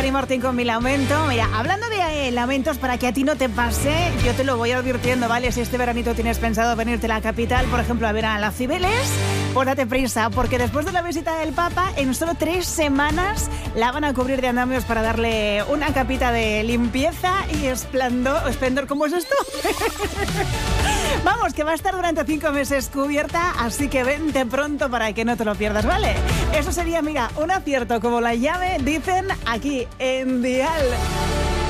Dani Martín con Mi Lamento. Mira, hablando de lamentos, para que a ti no te pase, yo te lo voy advirtiendo, ¿vale? Si este veranito tienes pensado venirte a la capital, por ejemplo, a ver a las Cibeles, pues date prisa, porque después de la visita del Papa, en solo 3 semanas la van a cubrir de andamios para darle una capita de limpieza y esplendor. ¿Cómo es esto? Vamos, que va a estar durante 5 meses cubierta, así que vente pronto para que no te lo pierdas, ¿vale? Eso sería, mira, un acierto como la llave, dicen aquí en Dial.